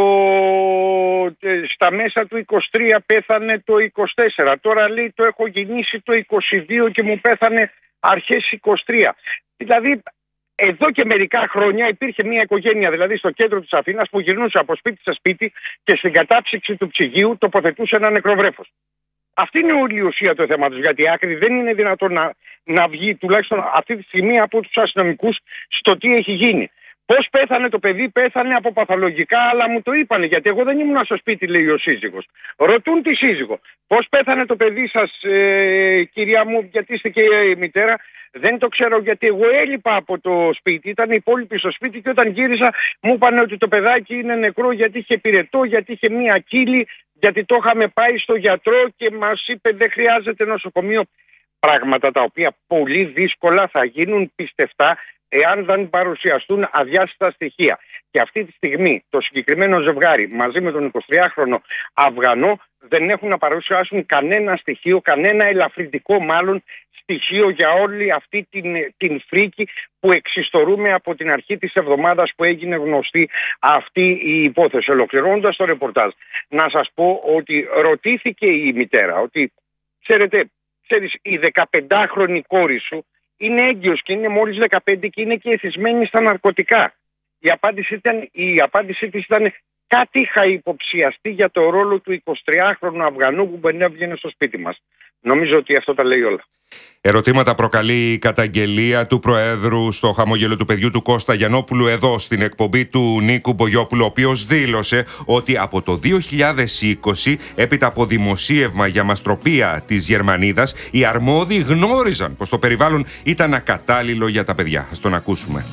ε, στα μέσα του είκοσι τρία, πέθανε το είκοσι τέσσερα. Τώρα λέει το έχω γεννήσει το είκοσι δύο και μου πέθανε αρχές είκοσι τρία. Δηλαδή, εδώ και μερικά χρόνια υπήρχε μια οικογένεια, δηλαδή στο κέντρο της Αθήνας, που γυρνούσε από σπίτι σε σπίτι και στην κατάψυξη του ψυγείου τοποθετούσε ένα νεκρό βρέφος. Αυτή είναι όλη η ουσία του θέματος, γιατί άκρη δεν είναι δυνατόν να, να βγει, τουλάχιστον αυτή τη στιγμή, από τους αστυνομικούς στο τι έχει γίνει. Πώς πέθανε το παιδί? Πέθανε από παθολογικά, αλλά μου το είπανε, γιατί εγώ δεν ήμουν στο σπίτι, λέει ο σύζυγος. Ρωτούν τη σύζυγο. Πώς πέθανε το παιδί σας, ε, κυρία μου, γιατί είστε και η μητέρα? Δεν το ξέρω, γιατί εγώ έλειπα από το σπίτι. Ήταν οι υπόλοιποι στο σπίτι και όταν γύρισα μου είπαν ότι το παιδάκι είναι νεκρό γιατί είχε πυρετό, γιατί είχε μία κύλη, γιατί το είχαμε πάει στο γιατρό και μας είπε δεν χρειάζεται νοσοκομείο. Πράγματα τα οποία πολύ δύσκολα θα γίνουν πιστευτά εάν δεν παρουσιαστούν αδιάστατα στοιχεία. Και αυτή τη στιγμή το συγκεκριμένο ζευγάρι μαζί με τον εικοσιτριάχρονο Αφγανό δεν έχουν να παρουσιάσουν κανένα στοιχείο, κανένα ελαφρυντικό μάλλον στοιχείο για όλη αυτή την, την φρίκη που εξιστορούμε από την αρχή της εβδομάδας που έγινε γνωστή αυτή η υπόθεση. Ολοκληρώνοντας το ρεπορτάζ, να σας πω ότι ρωτήθηκε η μητέρα ότι ξέρετε, ξέρεις, η δεκαπεντάχρονη κόρη σου είναι έγκυος και είναι μόλις δεκαπέντε και είναι και εθισμένη στα ναρκωτικά. Η απάντηση, ήταν, η απάντηση της ήταν κάτι είχα υποψιαστεί για το ρόλο του εικοσιτριάχρονου Αφγανού που δεν έβγαινε στο σπίτι μας. Νομίζω ότι αυτό τα λέει όλα. Ερωτήματα προκαλεί η καταγγελία του Προέδρου στο χαμόγελο του παιδιού του Κώστα Γιαννόπουλου εδώ στην εκπομπή του Νίκου Μπογιόπουλου, ο οποίος δήλωσε ότι από το δύο χιλιάδες είκοσι, έπειτα από δημοσίευμα για μαστροπία της Γερμανίδας, οι αρμόδιοι γνώριζαν πως το περιβάλλον ήταν ακατάλληλο για τα παιδιά. Ας τον ακούσουμε.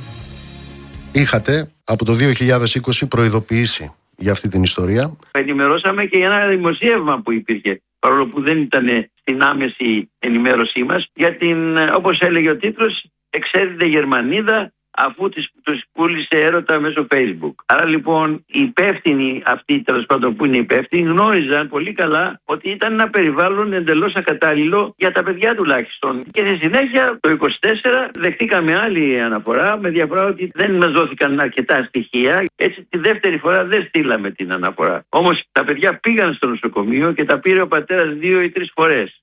Είχατε από το δύο χιλιάδες είκοσι προειδοποιήσει για αυτή την ιστορία. Ενημερώσαμε και για ένα δημοσίευμα που υπήρχε, παρόλο που δεν ήταν στην άμεση ενημέρωσή μας, για την, όπως έλεγε ο τίτλος, εξαίρετη Γερμανίδα αφού τους πούλησε έρωτα μέσω Facebook. Άρα λοιπόν οι υπεύθυνοι αυτοί, τέλος πάντων που είναι υπεύθυνοι, γνώριζαν πολύ καλά ότι ήταν ένα περιβάλλον εντελώς ακατάλληλο για τα παιδιά τουλάχιστον. Και στη συνέχεια το είκοσι τέσσερα δεχτήκαμε άλλη αναφορά με διαφορά ότι δεν μας δόθηκαν αρκετά στοιχεία. Έτσι τη δεύτερη φορά δεν στείλαμε την αναφορά. Όμως τα παιδιά πήγαν στο νοσοκομείο και τα πήρε ο πατέρας δύο ή τρεις φορές.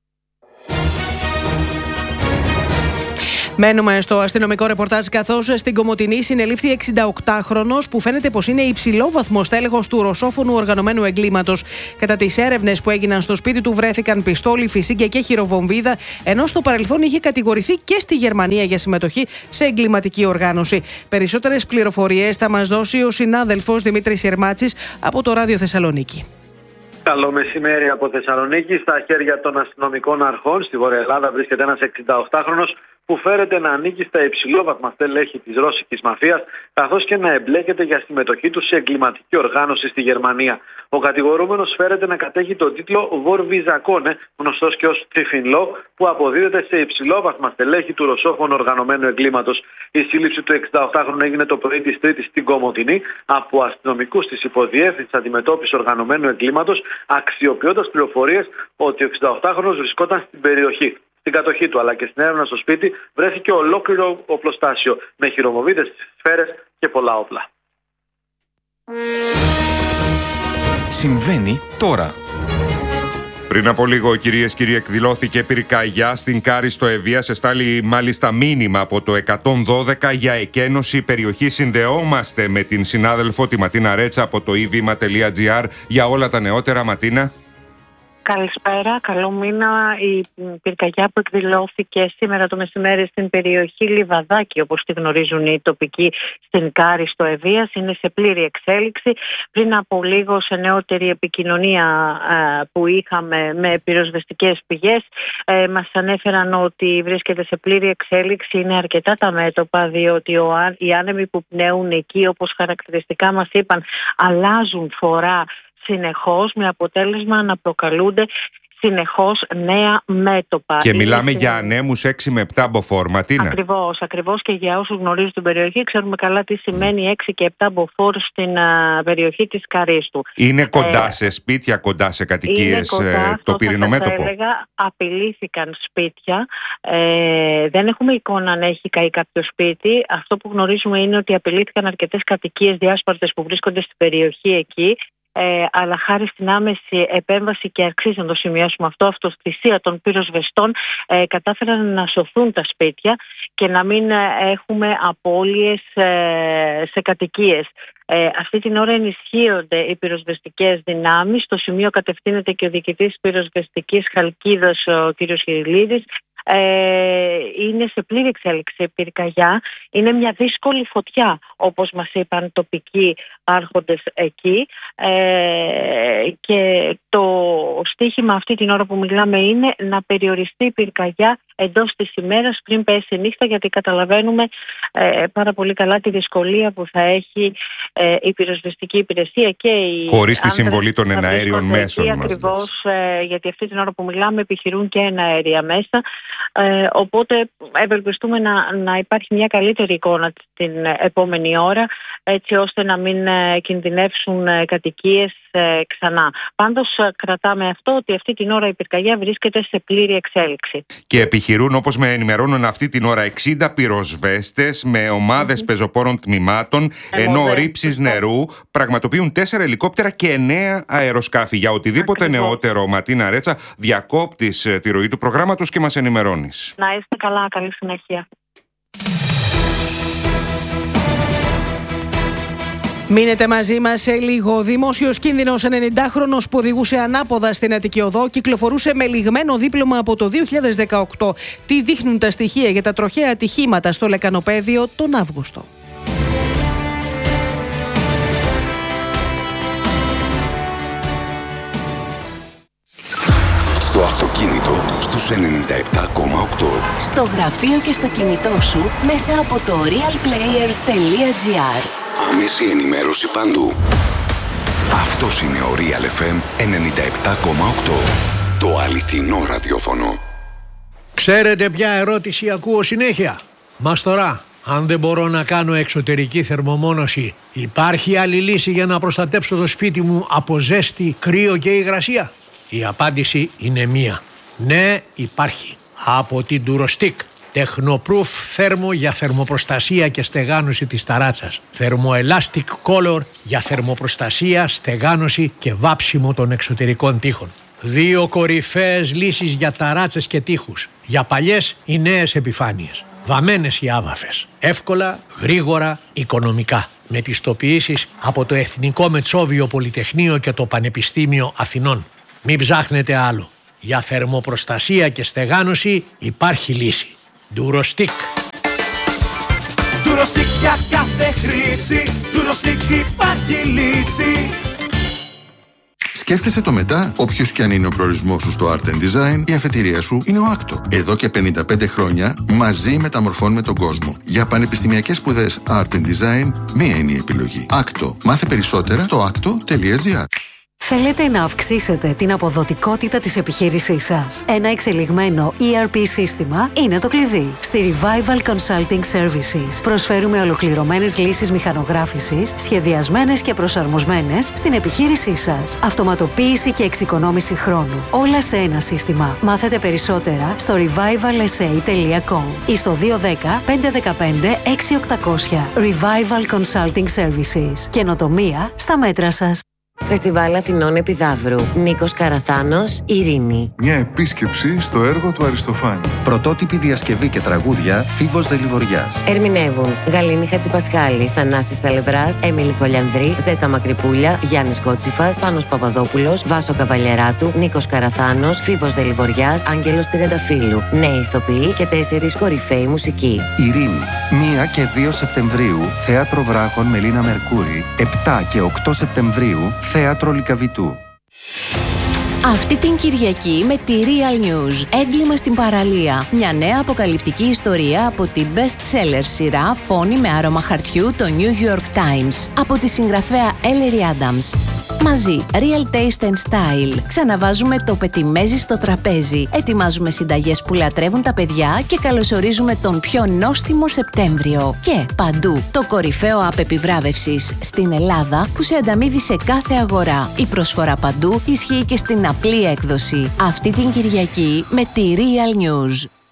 Μένουμε στο αστυνομικό ρεπορτάζ, καθώς στην Κομοτηνή συνελήφθη εξηνταοκτάχρονος που φαίνεται πως είναι υψηλόβαθμος τέλεχος του ρωσόφωνου οργανωμένου εγκλήματος. Κατά τις έρευνες που έγιναν στο σπίτι του βρέθηκαν πιστόλι, φυσίγγια και χειροβομβίδα, ενώ στο παρελθόν είχε κατηγορηθεί και στη Γερμανία για συμμετοχή σε εγκληματική οργάνωση. Περισσότερες πληροφορίες θα μας δώσει ο συνάδελφος Δημήτρης Ιερμάτσης από το Ράδιο Θεσσαλονίκη. Καλό μεσημέρι από Θεσσαλονίκη. Στα χέρια των αστυνομικών αρχών στη Βόρεια Ελλάδα βρίσκεται ένας εξηνταοκτάχρονος που φέρεται να ανήκει στα υψηλόβαθμα στελέχη της ρώσικης μαφίας, καθώς και να εμπλέκεται για συμμετοχή του σε εγκληματική οργάνωση στη Γερμανία. Ο κατηγορούμενος φέρεται να κατέχει τον τίτλο Βορβιζακόνε, γνωστός και ως Τσιφινλό, που αποδίδεται σε υψηλόβαθμα στελέχη του ρωσόφωνου οργανωμένου εγκλήματος. Η σύλληψη του εξηνταοκτάχρονου έγινε το πρωί της Τρίτης στην Κομοτηνή από αστυνομικούς της Υποδιεύθυνσης Αντιμετώπισης Οργανωμένου Εγκλήματος, αξιοποιώντας πληροφορίες ότι ο εξηνταοκτάχρονος βρισκόταν στην περιοχή. Στην κατοχή του αλλά και στην έρευνα στο σπίτι βρέθηκε ολόκληρο οπλοστάσιο με χειροβομβίδες, σφαίρες και πολλά όπλα. Συμβαίνει τώρα. Πριν από λίγο, κυρίες και κύριοι, εκδηλώθηκε πυρκαγιά στην Κάριστο Ευβοίας. Εστάλει μάλιστα μήνυμα από το εκατόν δώδεκα για εκένωση περιοχή. Συνδεόμαστε με την συνάδελφο τη Ματίνα Ρέτσα από το e vima τελεία gr για όλα τα νεότερα. Ματίνα. Καλησπέρα, καλό μήνα. Η πυρκαγιά που εκδηλώθηκε σήμερα το μεσημέρι στην περιοχή Λιβαδάκι, όπως τη γνωρίζουν οι τοπικοί στην Κάριστο Ευβοίας, είναι σε πλήρη εξέλιξη. Πριν από λίγο, σε νεότερη επικοινωνία που είχαμε με πυροσβεστικές πηγές, μας ανέφεραν ότι βρίσκεται σε πλήρη εξέλιξη. Είναι αρκετά τα μέτωπα, διότι οι άνεμοι που πνέουν εκεί, όπως χαρακτηριστικά μας είπαν, αλλάζουν φορά συνεχώς, με αποτέλεσμα να προκαλούνται συνεχώς νέα μέτωπα. Και μιλάμε είναι... για ανέμους έξι με επτά μποφόρ, Ματίνα. Ακριβώς, ακριβώς, και για όσους γνωρίζουν την περιοχή ξέρουμε καλά τι σημαίνει έξι και επτά μποφόρ στην α, περιοχή της Καρίστου. Είναι κοντά ε, σε σπίτια, κοντά σε κατοικίες κοντά, το πυρηνό μέτωπο. Έλεγα, απειλήθηκαν σπίτια. Ε, δεν έχουμε εικόνα αν έχει καεί κάποιο σπίτι. Αυτό που γνωρίζουμε είναι ότι απειλήθηκαν αρκετές κατοικίες διάσπαρτες που βρίσκονται στην περιοχή εκεί. Ε, αλλά χάρη στην άμεση επέμβαση, και αξίζει να το σημειώσουμε αυτό, αυτοθυσία των πυροσβεστών, ε, κατάφεραν να σωθούν τα σπίτια και να μην ε, έχουμε απώλειες ε, σε κατοικίες. Ε, αυτή την ώρα ενισχύονται οι πυροσβεστικές δυνάμεις. Στο σημείο κατευθύνεται και ο διοικητής πυροσβεστικής Χαλκίδας, ο κ. Χειριλίδης. Ε, είναι σε πλήρη εξέλιξη η πυρκαγιά. Είναι μια δύσκολη φωτιά, όπως μας είπαν τοπικοί άρχοντες εκεί, ε, και το στίχημα αυτή την ώρα που μιλάμε είναι να περιοριστεί η πυρκαγιά εντός της ημέρας πριν πέσει η νύχτα, γιατί καταλαβαίνουμε ε, πάρα πολύ καλά τη δυσκολία που θα έχει ε, η πυροσβεστική υπηρεσία και η χωρίς τη συμβολή των εναέριων μέσων. Ακριβώς, ε, γιατί αυτή την ώρα που μιλάμε επιχειρούν και εναέρια μέσα. Ε, οπότε ευελπιστούμε να, να υπάρχει μια καλύτερη εικόνα την επόμενη ώρα, έτσι ώστε να μην ε, κινδυνεύσουν ε, κατοικίες ε, ξανά. Πάντως ε, κρατάμε αυτό, ότι αυτή την ώρα η πυρκαγιά βρίσκεται σε πλήρη εξέλιξη. Και επιχειρούν, όπως με ενημερώνουν αυτή την ώρα, εξήντα πυροσβέστες με ομάδες mm-hmm. πεζοπόρων τμήματων, ενώ ρήψεις νερού πραγματοποιούν τέσσερα ελικόπτερα και εννέα αεροσκάφη. Για οτιδήποτε Ακριβώς. νεότερο, Ματίνα Ρέτσα, διακόπτεις τη ροή του προγράμματος και μας ενημερώνεις. Να είστε καλά, καλή συνέχεια. Μείνετε μαζί μας σε λίγο. Δημόσιος κίνδυνος, ενενηντάχρονος που οδηγούσε ανάποδα στην Αττική Οδό, κυκλοφορούσε με λιγμένο δίπλωμα από το δύο χιλιάδες δεκαοκτώ. Τι δείχνουν τα στοιχεία για τα τροχαία ατυχήματα στο λεκανοπέδιο τον Αύγουστο. Στο αυτοκίνητο στους ενενήντα επτά κόμμα οκτώ. Στο γραφείο και στο κινητό σου μέσα από το real player τελεία gr. Άμεση ενημέρωση παντού. Αυτός είναι ο Real εφ εμ ενενήντα επτά κόμμα οκτώ. Το αληθινό ραδιόφωνο. Ξέρετε ποια ερώτηση ακούω συνέχεια? Μαστορά, Αν δεν μπορώ να κάνω εξωτερική θερμομόνωση, υπάρχει άλλη λύση για να προστατέψω το σπίτι μου από ζέστη, κρύο και υγρασία? Η απάντηση είναι μία. Ναι, υπάρχει. Από την Durostick. Technoproof θέρμο για θερμοπροστασία και στεγάνωση της ταράτσας. Thermoelastic Color για θερμοπροστασία, στεγάνωση και βάψιμο των εξωτερικών τοίχων. Δύο κορυφαίες λύσεις για ταράτσες και τοίχους. Για παλιές ή νέες επιφάνειες. Βαμμένες ή άβαφες. Εύκολα, γρήγορα, οικονομικά. Με πιστοποιήσεις από το Εθνικό Μετσόβιο Πολυτεχνείο και το Πανεπιστήμιο Αθηνών. Μην ψάχνετε άλλο. Για θερμοπροστασία και στεγάνωση υπάρχει λύση. Durostick. Durostick για κάθε χρήση. Durostick υπάρχει λύση. Σκέφτεσαι το μετά, όποιος και αν είναι ο προορισμός σου στο Art and Design, η αφετηρία σου είναι ο άκτο. Εδώ και πενήντα πέντε χρόνια, μαζί μεταμορφώνουμε τον κόσμο. Για πανεπιστημιακές σπουδές Art and Design, μία είναι η επιλογή. άκτο. Μάθε περισσότερα στο άκτο τελεία τζι άρ. Θέλετε να αυξήσετε την αποδοτικότητα της επιχείρησής σας? Ένα εξελιγμένο ι αρ πι σύστημα είναι το κλειδί. Στη Revival Consulting Services προσφέρουμε ολοκληρωμένες λύσεις μηχανογράφησης, σχεδιασμένες και προσαρμοσμένες στην επιχείρησή σας. Αυτοματοποίηση και εξοικονόμηση χρόνου. Όλα σε ένα σύστημα. Μάθετε περισσότερα στο revival s a τελεία com ή στο δύο ένα μηδέν πέντε ένα πέντε έξι οκτακόσια. Revival Consulting Services. Καινοτομία στα μέτρα σας. Φεστιβάλ Αθηνών Επιδαύρου. Νίκος Καραθάνος, Ειρήνη. Μια επίσκεψη στο έργο του Αριστοφάνη. Πρωτότυπη διασκευή και τραγούδια Φίβος Δελιβοριάς. Ερμηνεύουν Γαλήνη Χατζηπασχάλη, Θανάσης Σαλευράς, Έμιλη Χολιανδρή, Ζέτα Μακρυπούλια, Γιάννης Κότσιφας, Πάνος Παπαδόπουλος, Βάσο Καβαλιεράτου, Νίκος Καραθάνος, Φίβος Δελιβοριάς, Άγγελος Τριανταφύλου. Νέοι ηθοποιοί και τέσσερις κορυφαίοι μουσικοί. Ειρήνη. πρώτη και δύο Σεπτεμβρίου, Θέατρο Βράχων Μελίνα Μερκούρη. επτά και οκτώ Σεπτεμβρίου, Θέατρο Λυκαβητού. Αυτή την Κυριακή με τη Real News. Έγκλημα στην παραλία. Μια νέα αποκαλυπτική ιστορία από την best-seller σειρά Φόνη με άρωμα χαρτιού, το New York Times. Από τη συγγραφέα Ellery Adams. Μαζί, Real Taste and Style. Ξαναβάζουμε το πετιμέζι στο τραπέζι. Ετοιμάζουμε συνταγές που λατρεύουν τα παιδιά και καλωσορίζουμε τον πιο νόστιμο Σεπτέμβριο. Και παντού, το κορυφαίο app επιβράβευσης στην Ελλάδα που σε ανταμείβει σε κάθε αγορά. Η προσφορά παντού ισχύει και στην απλή έκδοση. Αυτή την Κυριακή με τη Real News.